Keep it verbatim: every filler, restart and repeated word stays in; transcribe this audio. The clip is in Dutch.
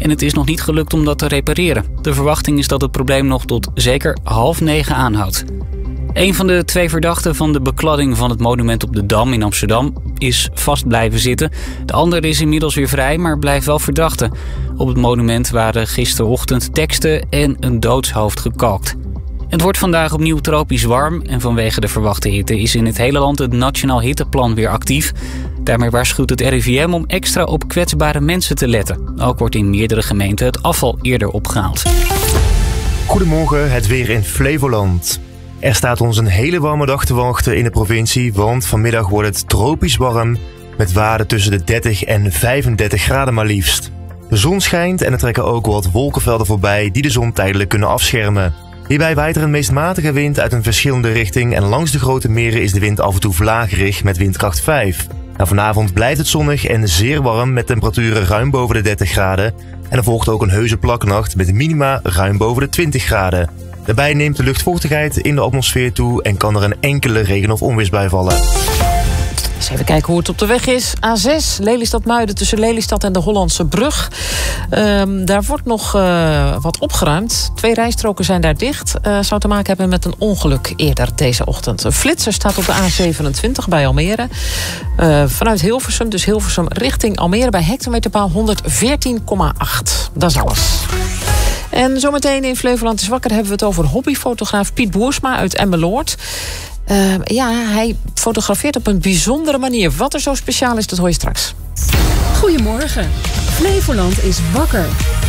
en het is nog niet gelukt om dat te repareren. De verwachting is dat het probleem nog tot zeker half negen aanhoudt. Een van de twee verdachten van de bekladding van het monument op de Dam in Amsterdam is vast blijven zitten. De andere is inmiddels weer vrij, maar blijft wel verdachte. Op het monument waren gisterochtend teksten en een doodshoofd gekalkt. Het wordt vandaag opnieuw tropisch warm en vanwege de verwachte hitte is in het hele land het Nationaal Hitteplan weer actief. Daarmee waarschuwt het R I V M om extra op kwetsbare mensen te letten. Ook wordt in meerdere gemeenten het afval eerder opgehaald. Goedemorgen, het weer in Flevoland. Er staat ons een hele warme dag te wachten in de provincie, want vanmiddag wordt het tropisch warm met waarden tussen de dertig en vijfendertig graden maar liefst. De zon schijnt en er trekken ook wat wolkenvelden voorbij die de zon tijdelijk kunnen afschermen. Hierbij waait er een meest matige wind uit een verschillende richting en langs de grote meren is de wind af en toe vlagerig met windkracht vijf. Nou, vanavond blijft het zonnig en zeer warm met temperaturen ruim boven de dertig graden. En er volgt ook een heuse plaknacht met minima ruim boven de twintig graden. Daarbij neemt de luchtvochtigheid in de atmosfeer toe en kan er een enkele regen- of onweersbui vallen. Eens even kijken hoe het op de weg is. A zes, Lelystad-Muiden tussen Lelystad en de Hollandse Brug. Um, daar wordt nog uh, wat opgeruimd. Twee rijstroken zijn daar dicht. Uh, zou te maken hebben met een ongeluk eerder deze ochtend. Een flitser staat op de A zevenentwintig bij Almere. Uh, vanuit Hilversum, dus Hilversum richting Almere bij hectometerpaal honderdveertien komma acht. Dat is alles. En zometeen in Flevoland is wakker hebben we het over hobbyfotograaf Piet Boersma uit Emmeloord. Uh, ja, hij fotografeert op een bijzondere manier. Wat er zo speciaal is, dat hoor je straks. Goedemorgen. Flevoland is wakker.